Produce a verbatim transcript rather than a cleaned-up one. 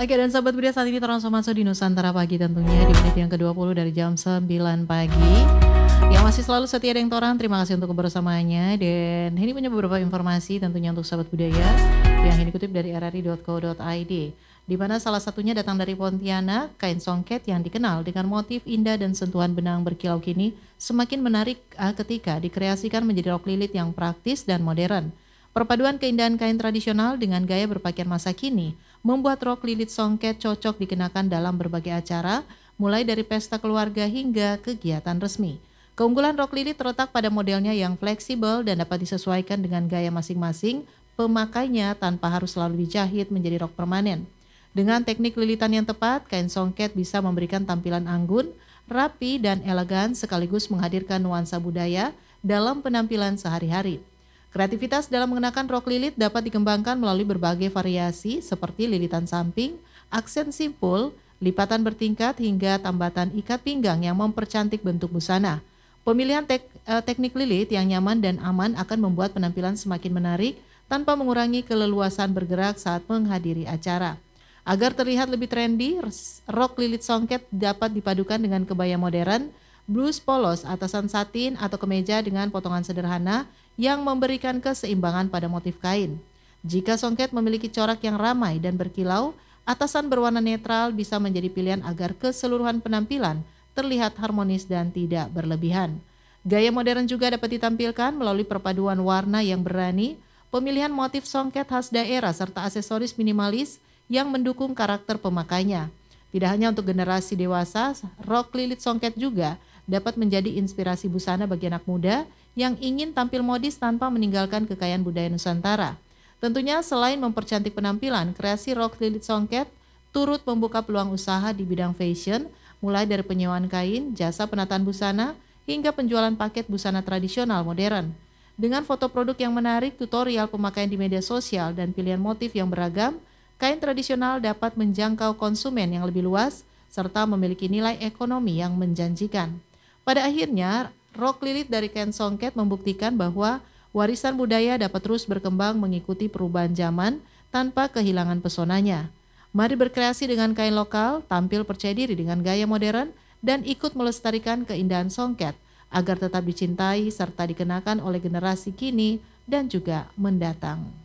Oke, dan sahabat Budia, saat ini terus masuk di Nusantara Pagi tentunya di menit yang kedua puluh dari jam sembilan pagi. Yang masih selalu setia dengan Toran, terima kasih untuk kebersamaannya. Dan ini punya beberapa informasi tentunya untuk sahabat budaya yang ini kutip dari r r i titik co titik i d. Di mana salah satunya datang dari Pontianak, kain songket yang dikenal dengan motif indah dan sentuhan benang berkilau kini semakin menarik uh, ketika dikreasikan menjadi rok lilit yang praktis dan modern. Perpaduan keindahan kain tradisional dengan gaya berpakaian masa kini membuat rok lilit songket cocok dikenakan dalam berbagai acara, mulai dari pesta keluarga hingga kegiatan resmi. Keunggulan rok lilit terletak pada modelnya yang fleksibel dan dapat disesuaikan dengan gaya masing-masing pemakainya tanpa harus selalu dijahit menjadi rok permanen. Dengan teknik lilitan yang tepat, kain songket bisa memberikan tampilan anggun, rapi, dan elegan sekaligus menghadirkan nuansa budaya dalam penampilan sehari-hari. Kreativitas dalam mengenakan rok lilit dapat dikembangkan melalui berbagai variasi seperti lilitan samping, aksen simpul, lipatan bertingkat hingga tambatan ikat pinggang yang mempercantik bentuk busana. Pemilihan tek, eh, teknik lilit yang nyaman dan aman akan membuat penampilan semakin menarik tanpa mengurangi keleluasan bergerak saat menghadiri acara. Agar terlihat lebih trendy, rok lilit songket dapat dipadukan dengan kebaya modern, blus polos, atasan satin atau kemeja dengan potongan sederhana yang memberikan keseimbangan pada motif kain. Jika songket memiliki corak yang ramai dan berkilau, atasan berwarna netral bisa menjadi pilihan agar keseluruhan penampilan terlihat harmonis dan tidak berlebihan. Gaya modern juga dapat ditampilkan melalui perpaduan warna yang berani, pemilihan motif songket khas daerah serta aksesoris minimalis yang mendukung karakter pemakainya. Tidak hanya untuk generasi dewasa, rok lilit songket juga dapat menjadi inspirasi busana bagi anak muda yang ingin tampil modis tanpa meninggalkan kekayaan budaya Nusantara. Tentunya selain mempercantik penampilan, kreasi rok lilit songket turut membuka peluang usaha di bidang fashion, mulai dari penyewaan kain, jasa penataan busana, hingga penjualan paket busana tradisional modern. Dengan foto produk yang menarik, tutorial pemakaian di media sosial, dan pilihan motif yang beragam, kain tradisional dapat menjangkau konsumen yang lebih luas, serta memiliki nilai ekonomi yang menjanjikan. Pada akhirnya, rok lilit dari kain songket membuktikan bahwa warisan budaya dapat terus berkembang mengikuti perubahan zaman tanpa kehilangan pesonanya. Mari berkreasi dengan kain lokal, tampil percaya diri dengan gaya modern, dan ikut melestarikan keindahan songket agar tetap dicintai serta dikenakan oleh generasi kini dan juga mendatang.